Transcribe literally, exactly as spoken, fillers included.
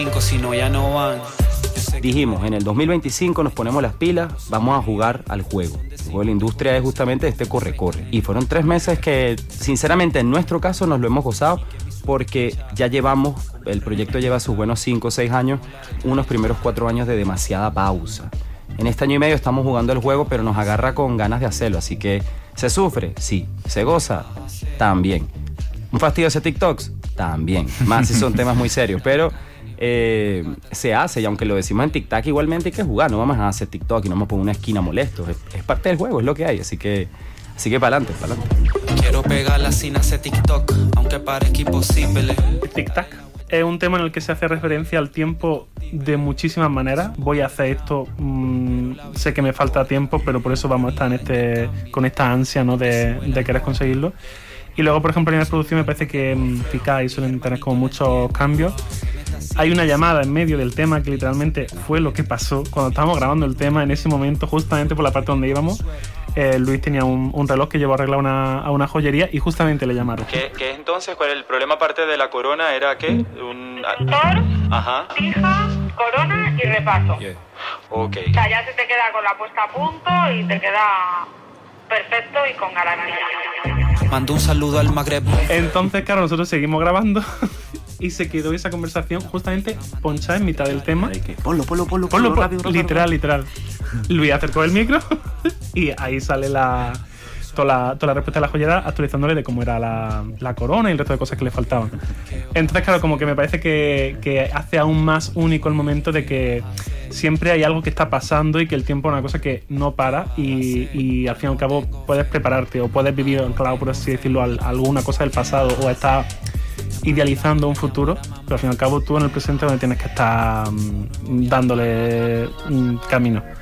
Si no, ya no van. Dijimos, en el dos mil veinticinco nos ponemos las pilas, vamos a jugar al juego. El juego de la industria es justamente este corre-corre. Y fueron tres meses que, sinceramente, en nuestro caso nos lo hemos gozado porque ya llevamos, el proyecto lleva sus buenos cinco o seis años, unos primeros cuatro años de demasiada pausa. En este año y medio estamos jugando el juego, pero nos agarra con ganas de hacerlo. Así que, ¿se sufre? Sí. ¿Se goza? También. ¿Un fastidio hacer TikToks? También. Más si son temas muy serios, pero... Eh, se hace, y aunque lo decimos en TikTok, igualmente hay que jugar, no vamos a hacer TikTok y no vamos a poner una esquina molesto, es, es parte del juego, es lo que hay, así que así que para adelante, para adelante. Quiero pegarla sin hacer TikTok, aunque parezca imposible. TikTok es un tema en el que se hace referencia al tiempo de muchísimas maneras. Voy a hacer esto, mmm, sé que me falta tiempo, pero por eso vamos a estar en este, con esta ansia, ¿no? de, de querer conseguirlo. Y luego, por ejemplo, en la producción me parece que mmm, Picard y suelen tener como muchos cambios. Hay una llamada en medio del tema que literalmente fue lo que pasó cuando estábamos grabando el tema. En ese momento, justamente por la parte donde íbamos, eh, Luis tenía un, un reloj que llevó a arreglar una, a una joyería y justamente le llamaron. ¿Qué, qué entonces? ¿Cuál el problema aparte de la corona era qué? Un Pintor, Ajá. fija, corona y repaso. Yeah. Ok. O sea, ya se te queda con la puesta a punto y te queda perfecto y con garantía. Mando un saludo al Magreb. Entonces, claro, nosotros seguimos grabando y se quedó esa conversación justamente ponchada en mitad del tema. Ponlo, ponlo, ponlo, ponlo, ponlo rápido, literal, rápido. literal. Luis acercó el micro y ahí sale la toda la, toda la respuesta de la joyera actualizándole de cómo era la, la corona y el resto de cosas que le faltaban. Entonces, claro, como que me parece que, que hace aún más único el momento de que siempre hay algo que está pasando y que el tiempo es una cosa que no para y, y al fin y al cabo puedes prepararte o puedes vivir anclado, por así decirlo, a alguna cosa del pasado o estar idealizando un futuro, pero al fin y al cabo tú en el presente donde tienes que estar um, dándole un camino.